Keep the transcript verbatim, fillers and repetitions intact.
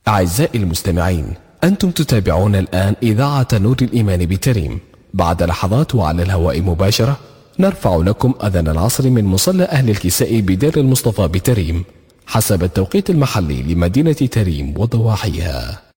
أعزائي المستمعين، أنتم تتابعون الآن إذاعة نور الإيمان بتريم. بعد لحظات وعلى الهواء مباشرة نرفع لكم أذان العصر من مصلى أهل الكساء بدير المصطفى بتريم حسب التوقيت المحلي لمدينة تريم وضواحيها.